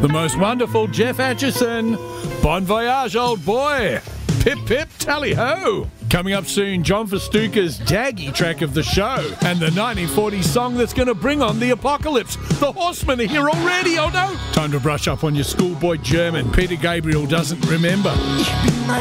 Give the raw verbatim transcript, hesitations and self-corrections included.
The most wonderful Jeff Atchison. Bon voyage, old boy. Pip, pip, tally-ho. Coming up soon, John Festuca's Daggy track of the show and the nineteen forties song that's going to bring on the apocalypse. The Horsemen are here already, oh no. Time to brush up on your schoolboy German. Peter Gabriel doesn't remember. Ich bin ein